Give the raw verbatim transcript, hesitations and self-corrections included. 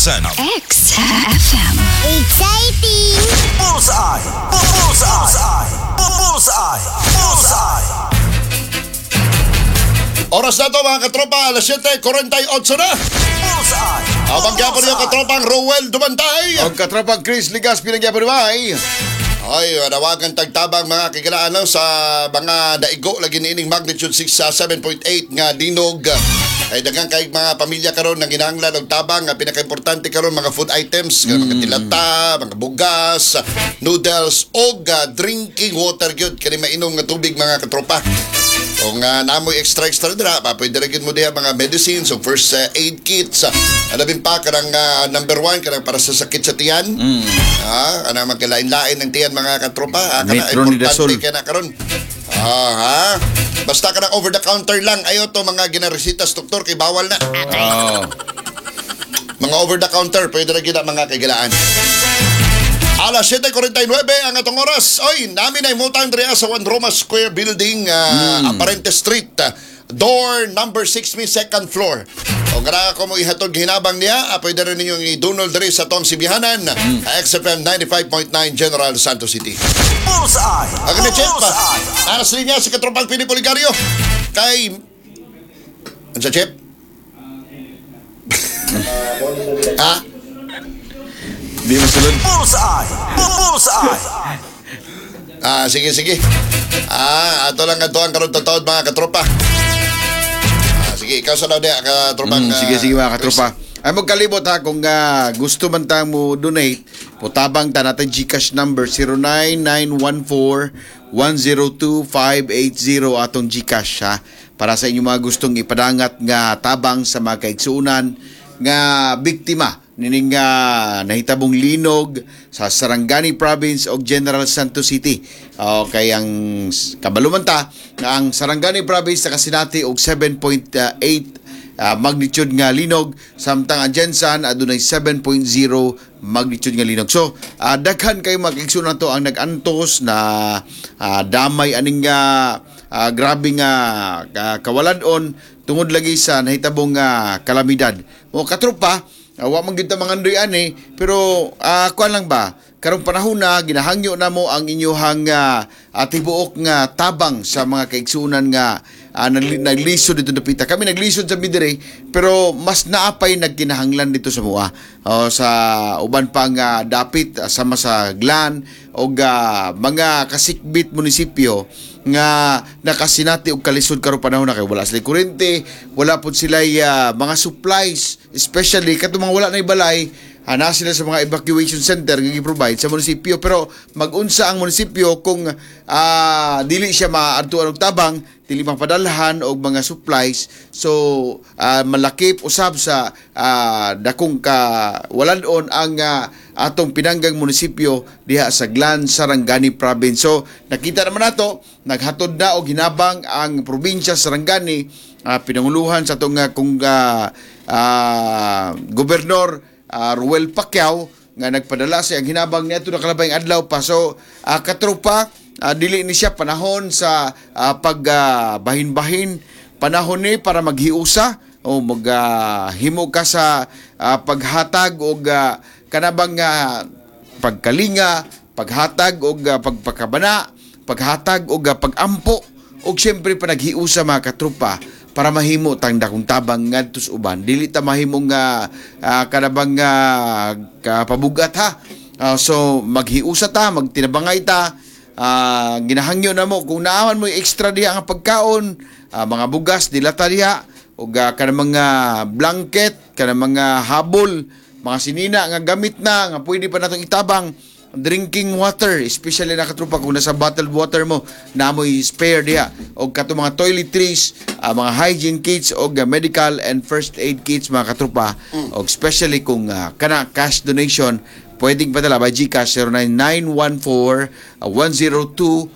X F M. Exciting! Bullseye! Bullseye! Bullseye! Bullseye! Oras na to mga katropa, alas siyete forty-eight na. Bullseye! Abang gyapon yung katropang Rowel Dumantay. Ang katropang Chris Ligas pinagyapon naman. Ay, nawagan tagtabang mga kikilaan no, sa mga daigo lagi niining magnitude six sa seven point eight nga dinog. Ay daghang kay mga pamilya karon nang ginahanglan og tabang nga pinakaimportante karon mga food items, mm. mga tilata, mga bugas, noodles og uh, drinking water gyud kani mainom nga tubig mga katropa. O nga namoy extra extra dira, pa pwede ra gyud mo diha mga medicines o first uh, aid kits. Uh, alabin pa kanang uh, number one kanang para sa sakit sa tiyan. Mm. Ha, ana magkalain-lain ng tiyan mga katropa. Ah, kana importante kay na karon. Ah, ha? Basta ka na over the counter lang. Ayo to mga ginaresitas doktor kay bawal na. Oh. Mga over the counter pwede ra gyud mga kagalaan. Alas siyete forty-nine ang atong oras. Oy, namin ay mutang diri sa Juan Roma Square Building, uh, mm. Aparente Street. Uh, door number six, may second floor. O gara ko mo ihatod hinabang niya, uh, pwede rin ninyong idunol diri sa tong sibihanan. Mm. Uh, X F M ninety-five point nine General Santos City. Bullseye! Ang na-check pa. Bullseye! Aras rin niya si katropang Pili Poligario. Kay... Ano sa chip? Ha? Di masulod. Bullseye! Bullseye! Ah, sige, sige. Ah, ato lang ato ang karon taon mga katropa. Ah, sige, ikaw sa daw dia katropa. Mm, sige, sige mga katropa. Ay magkalibot ha kung uh, gusto man ta mo donate, putabang ta natin GCash number zero nine nine one four one zero two five eight zero atong GCash ha. Para sa inyo mga gustong ipadangat nga tabang sa mga kaigsuunan nga biktima nining uh, nahitabong linog sa Sarangani Province o General Santos City. Okay, ang kabalumanta nga ang Sarangani Province sa kasinati og seven point eight uh, magnitude nga linog, samtang ang Jensan adunay seven point zero magnitude nga linog. So, uh, daghan kay mag-igsunan to ang nag-antos na uh, damay aning uh, uh, grabe nga uh, kawalan-on tungod lagi sa nahitabong uh, kalamidad. O katropa, Uh, wa man gyud ta mangandoy ani, pero uh, kuan lang ba karong panahon na ginahangyo na mo ang inyohang uh, uh, tibuok nga tabang sa mga kaigsunan nga uh, naglisod dito dapita. Kami naglisod sa Midire, pero mas naapay nagkinahanglan dito sa mua. Uh, sa uban pang uh, dapit uh, sama sa Glan o uh, mga kasikbit munisipyo nga nakasinati og kalisod karon panahon na kay wala sila kuryente, wala pud sila uh, mga supplies, especially katong mga wala na balay, ana sila sa mga evacuation center nga gi-provide sa munisipyo, pero mag-unsa ang munisipyo kung uh, dili siya maadtuan og tabang, dili mapadalhan og mga supplies. So uh, malakip usab sa uh, dakong ka walan-on ang uh, atong pinanggang munisipyo diha sa Glan, Sarangani Province. So nakita naman nato, naghatod na og hinabang ang probinsya Sarangani, uh, pinanguluhan sa atong uh, kung uh, uh, gobernador uh, Ruel Pacquiao nga nagpadala sa ang hinabang niadto nakalabay adlaw pa. So uh, katropa, uh, dili ni siya panahon sa uh, pagbahin-bahin, uh, panahon ni para maghiusa o maghimo uh, ka sa uh, paghatag og uh, kanabang uh, pagkalinga, paghatag og uh, pagpakabana, paghatag og uh, pagampo, og siyempre pa naghiusa mga katropa para mahimo tang dakong tabang ngadto sa uban. Dili ta mahimong uh, uh, kanabang uh, kapabugat ha. Uh, so maghiusa ta, magtinabangay ta, uh, ginahangyo na mo kung naaman mo extra diha nga pagkaon, uh, mga bugas dilata diha og uh, kanang mga blanket, kanang mga habol, mga sinina nga gamit na nga pwede pa natong itabang, drinking water, especially na katropa kung nasa bottled water mo namoy spare diha, o kato mga toiletries, uh, mga hygiene kits o uh, medical and first aid kits mga katropa, mm. o especially kung uh, kana cash donation pwedeng padala by GCash zero nine nine one four one zero two